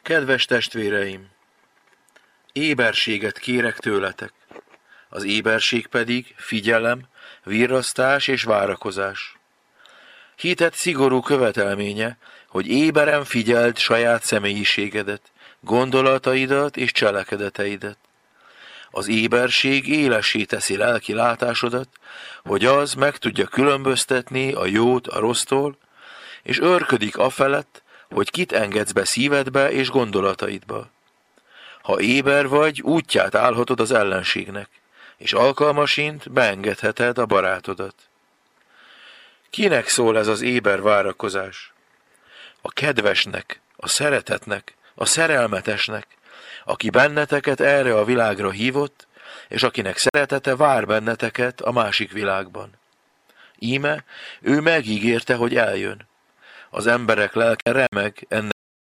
Kedves testvéreim, éberséget kérek tőletek. Az éberség pedig figyelem, virrasztás és várakozás. Hitet szigorú követelménye, hogy éberen figyeld saját személyiségedet, gondolataidat és cselekedeteidet. Az éberség élessé teszi lelki látásodat, hogy az meg tudja különböztetni a jót a rossztól, és őrködik afelett, hogy kit engedsz be szívedbe és gondolataidba. Ha éber vagy, útját állhatod az ellenségnek, és alkalmasint beengedheted a barátodat. Kinek szól ez az éber várakozás? A kedvesnek, a szeretetnek, a szerelmetesnek, aki benneteket erre a világra hívott, és akinek szeretete vár benneteket a másik világban. Íme, ő megígérte, hogy eljön. Az emberek lelke remeg ennek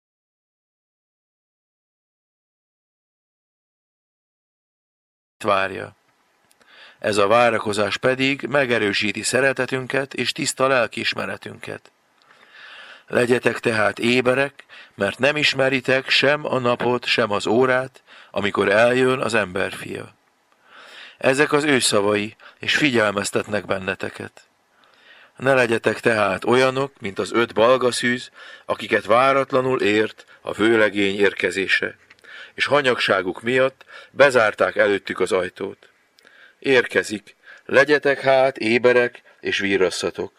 várja. Ez a várakozás pedig megerősíti szeretetünket és tiszta lelkiismeretünket. Legyetek tehát éberek, mert nem ismeritek sem a napot, sem az órát, amikor eljön az emberfia. Ezek az ő szavai, és figyelmeztetnek benneteket. Ne legyetek tehát olyanok, mint az 5 balgaszűz, akiket váratlanul ért a vőlegény érkezése, és hanyagságuk miatt bezárták előttük az ajtót. Érkezik, legyetek hát éberek, és virrasszatok.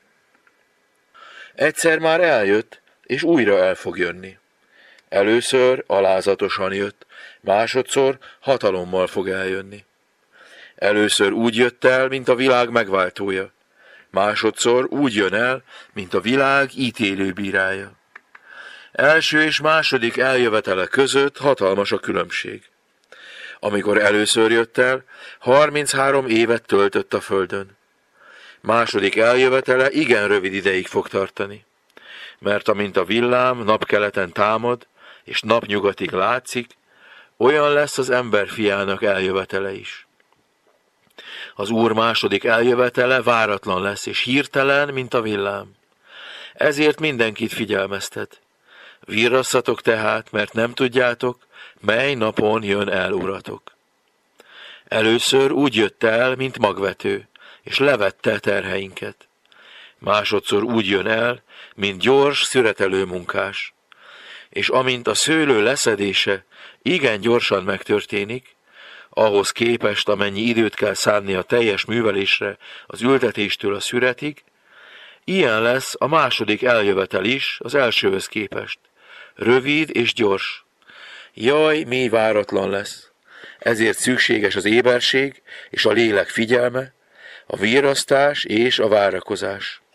Egyszer már eljött, és újra el fog jönni. Először alázatosan jött, másodszor hatalommal fog eljönni. Először úgy jött el, mint a világ megváltója. Másodszor úgy jön el, mint a világ ítélő bírája. Első és második eljövetele között hatalmas a különbség. Amikor először jött el, 33 évet töltött a földön. Második eljövetele igen rövid ideig fog tartani, mert amint a villám napkeleten támad, és napnyugatig látszik, olyan lesz az emberfiának eljövetele is. Az Úr második eljövetele váratlan lesz, és hirtelen, mint a villám. Ezért mindenkit figyelmeztet. Virrasszatok tehát, mert nem tudjátok, mely napon jön el Uratok. Először úgy jött el, mint magvető, és levette terheinket. Másodszor úgy jön el, mint gyors, szüretelő munkás. És amint a szőlő leszedése igen gyorsan megtörténik, ahhoz képest, amennyi időt kell szánni a teljes művelésre az ültetéstől a szüretig, ilyen lesz a második eljövetel is az elsőhöz képest. Rövid és gyors. Jaj, mi váratlan lesz. Ezért szükséges az éberség és a lélek figyelme, a virrasztás és a várakozás.